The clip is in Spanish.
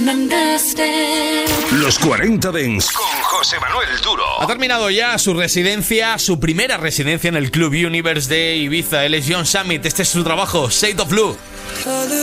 Los 40 Dents con José Manuel Duro. Ha terminado ya su residencia, su primera residencia en el Club Universe de Ibiza. Él es John Summit. Este es su trabajo, Shade of Blue.